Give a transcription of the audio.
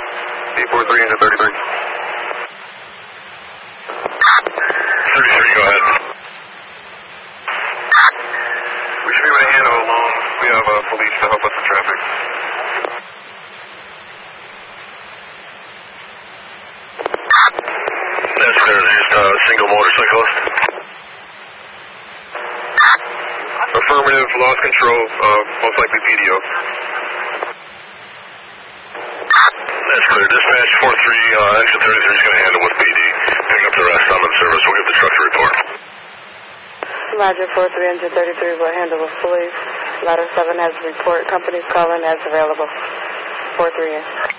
43 into 33. 33, go ahead. We should be able to handle it alone. We have police to help us with traffic. That's clear. Just a single motorcyclist. Affirmative, lost control, most likely PDO. That's clear. Dispatch 43, exit 33 is going to handle with PD. Pick up the rest on the service. We'll give the truck to report. Roger, 43 engine 33 will handle with police. Ladder 7 has report. Companies calling as available. 43 in.